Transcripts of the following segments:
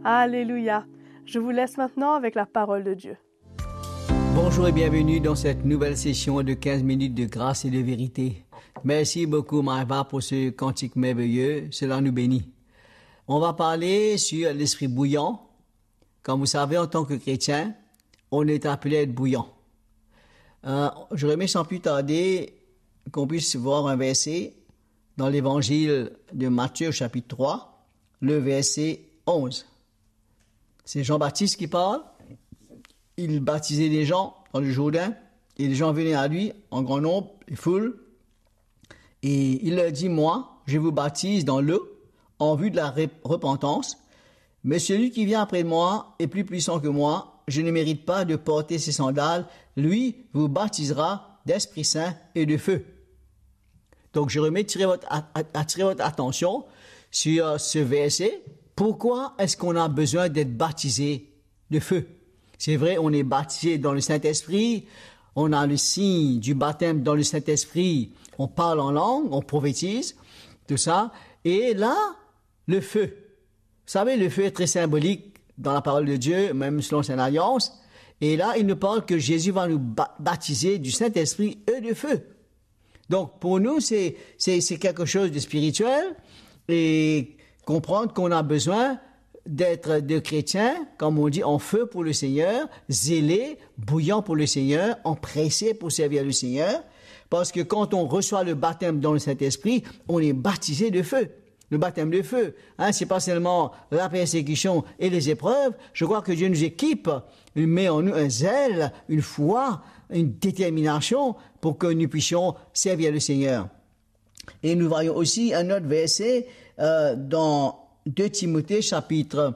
Alléluia. Je vous laisse maintenant avec la parole de Dieu. Bonjour et bienvenue dans cette nouvelle session de 15 minutes de grâce et de vérité. Merci beaucoup Maëva pour ce cantique merveilleux, cela nous bénit. On va parler sur l'esprit bouillant. Comme vous savez, en tant que chrétien, on est appelé à être bouillant. Je remets sans plus tarder qu'on puisse voir un verset dans l'évangile de Matthieu chapitre 3, le verset 11. C'est Jean-Baptiste qui parle. Il baptisait les gens dans le Jourdain et les gens venaient à lui en grand nombre, les foules. Et il leur dit, moi, je vous baptise dans l'eau en vue de la repentance. Mais celui qui vient après moi est plus puissant que moi. Je ne mérite pas de porter ses sandales. Lui vous baptisera d'Esprit Saint et de feu. Donc, je remets attirer votre attention sur ce verset. Pourquoi est-ce qu'on a besoin d'être baptisé de feu? C'est vrai, on est baptisé dans le Saint-Esprit. On a le signe du baptême dans le Saint-Esprit. On parle en langue, on prophétise, tout ça. Et là, le feu. Vous savez, le feu est très symbolique dans la parole de Dieu, même selon son alliance. Et là, il nous parle que Jésus va nous baptiser du Saint-Esprit et de feu. Donc, pour nous, c'est quelque chose de spirituel. Et comprendre qu'on a besoin d'être de chrétiens, comme on dit, en feu pour le Seigneur, zélés, bouillants pour le Seigneur, empressés pour servir le Seigneur. Parce que quand on reçoit le baptême dans le Saint-Esprit, on est baptisé de feu. Le baptême de feu, c'est pas seulement la persécution et les épreuves. Je crois que Dieu nous équipe, il met en nous un zèle, une foi, une détermination pour que nous puissions servir le Seigneur. Et nous voyons aussi un autre verset dans 2 Timothée chapitre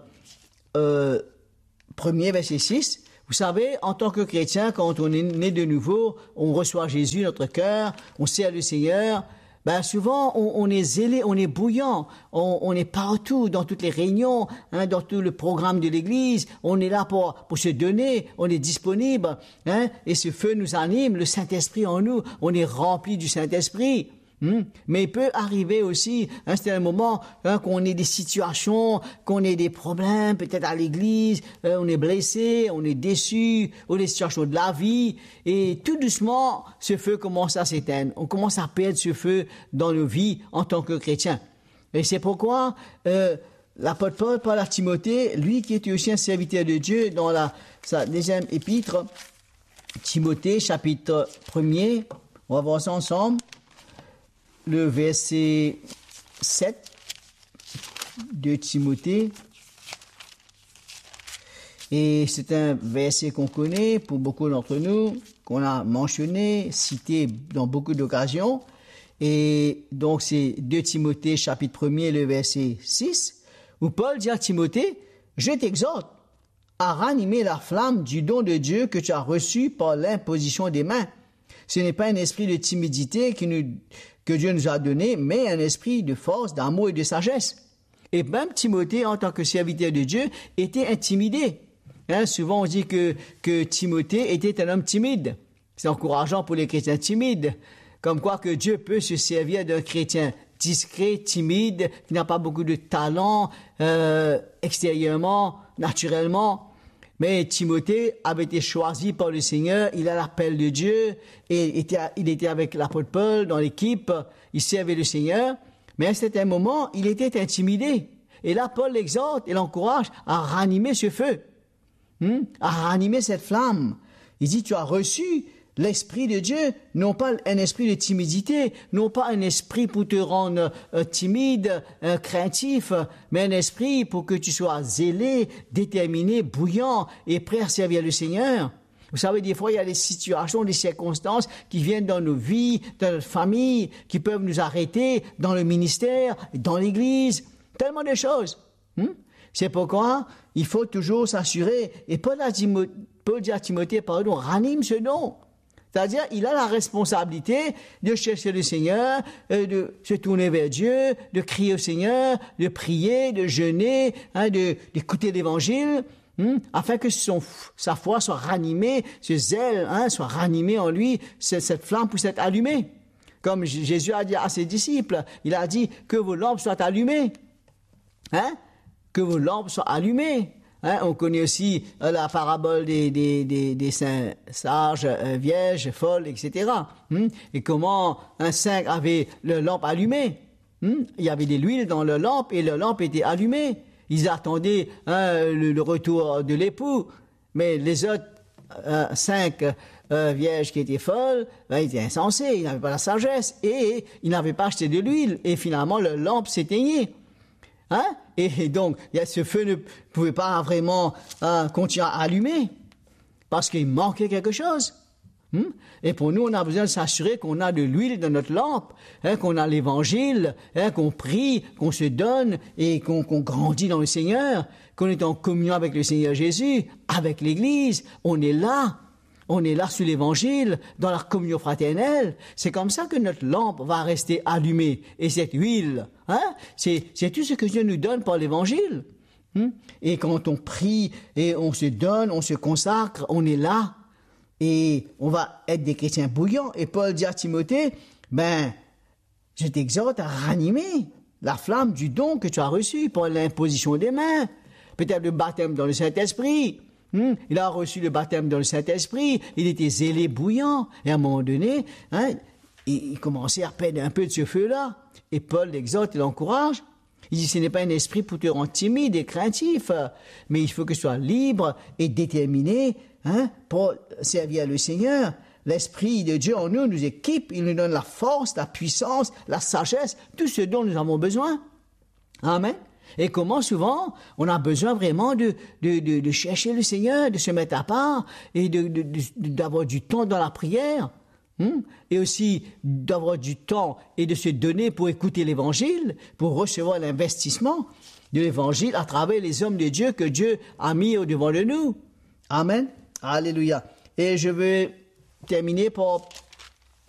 1er verset 6. Vous savez, en tant que chrétien, quand on est né de nouveau, on reçoit Jésus, notre cœur, on sert le Seigneur. Ben souvent, on est zélé, on est bouillant, on est partout, dans toutes les réunions, dans tout le programme de l'Église. On est là pour se donner, on est disponible, et ce feu nous anime, le Saint-Esprit en nous, on est rempli du Saint-Esprit. Mais il peut arriver aussi, c'est un moment qu'on ait des situations, qu'on ait des problèmes, peut-être à l'église, on est blessé, on est déçu, ou des situations de la vie, et tout doucement, ce feu commence à s'éteindre. On commence à perdre ce feu dans nos vies en tant que chrétiens. Et c'est pourquoi l'apôtre Paul parle à Timothée, lui qui était aussi un serviteur de Dieu, dans sa deuxième épître, Timothée, chapitre 1er, on va voir ça ensemble. Le verset 7 de Timothée. Et c'est un verset qu'on connaît pour beaucoup d'entre nous, qu'on a mentionné, cité dans beaucoup d'occasions. Et donc c'est 2 Timothée chapitre 1er, le verset 6, où Paul dit à Timothée, « Je t'exhorte à ranimer la flamme du don de Dieu que tu as reçu par l'imposition des mains. Ce n'est pas un esprit de timidité que Dieu nous a donné, mais un esprit de force, d'amour et de sagesse. » Et même Timothée, en tant que serviteur de Dieu, était intimidé. Souvent, on dit que Timothée était un homme timide. C'est encourageant pour les chrétiens timides. Comme quoi que Dieu peut se servir d'un chrétien discret, timide, qui n'a pas beaucoup de talent extérieurement, naturellement. Mais Timothée avait été choisi par le Seigneur, il a l'appel de Dieu, et il était avec l'apôtre Paul dans l'équipe, il servait le Seigneur, mais à un certain moment, il était intimidé. Et là, Paul l'exhorte et l'encourage à ranimer ce feu, à ranimer cette flamme. Il dit, tu as reçu l'Esprit de Dieu, non pas un esprit de timidité, non pas un esprit pour te rendre timide, craintif, mais un esprit pour que tu sois zélé, déterminé, bouillant et prêt à servir le Seigneur. Vous savez, des fois, il y a des situations, des circonstances qui viennent dans nos vies, dans notre famille, qui peuvent nous arrêter dans le ministère, dans l'Église, tellement de choses. C'est pourquoi il faut toujours s'assurer. Et Paul dit à Timothée, pardon, ranime ce don. C'est-à-dire, il a la responsabilité de chercher le Seigneur, de se tourner vers Dieu, de crier au Seigneur, de prier, de jeûner, d'écouter l'Évangile, afin que sa foi soit ranimée, ce zèle soit ranimé en lui, cette flamme puisse être allumée. Comme Jésus a dit à ses disciples, il a dit que vos lampes soient allumées. que vos lampes soient allumées. Hein, on connaît aussi la parabole des saints sages, vierges, folles, etc. Et comment un saint avait la lampe allumée. Il y avait de l'huile dans la lampe et la lampe était allumée. Ils attendaient le retour de l'époux. Mais les autres 5 vierges qui étaient folles, ils étaient insensés, ils n'avaient pas la sagesse et ils n'avaient pas acheté de l'huile. Et finalement, la lampe s'éteignait. Hein? Et donc, ce feu ne pouvait pas vraiment continuer à allumer parce qu'il manquait quelque chose. Et pour nous, on a besoin de s'assurer qu'on a de l'huile dans notre lampe, qu'on a l'évangile, qu'on prie, qu'on se donne et qu'on grandit dans le Seigneur, qu'on est en communion avec le Seigneur Jésus, avec l'Église. On est là sur l'évangile, dans la communion fraternelle. C'est comme ça que notre lampe va rester allumée. Et cette huile, c'est tout ce que Dieu nous donne par l'évangile. Et quand on prie et on se donne, on se consacre, on est là. Et on va être des chrétiens bouillants. Et Paul dit à Timothée, je t'exhorte à ranimer la flamme du don que tu as reçu par l'imposition des mains. Peut-être le baptême dans le Saint-Esprit. Il a reçu le baptême dans le Saint-Esprit. Il était zélé, bouillant. Et à un moment donné, il commençait à perdre un peu de ce feu-là. Et Paul l'exhorte, il l'encourage. Il dit, ce n'est pas un esprit pour te rendre timide et craintif, mais il faut que tu sois libre et déterminé pour servir le Seigneur. L'Esprit de Dieu en nous équipe, il nous donne la force, la puissance, la sagesse, tout ce dont nous avons besoin. Amen. Et comment souvent on a besoin vraiment de chercher le Seigneur, de se mettre à part et d'avoir du temps dans la prière. Et aussi d'avoir du temps et de se donner pour écouter l'Évangile, pour recevoir l'investissement de l'Évangile à travers les hommes de Dieu que Dieu a mis au-devant de nous. Amen. Alléluia. Et je veux terminer par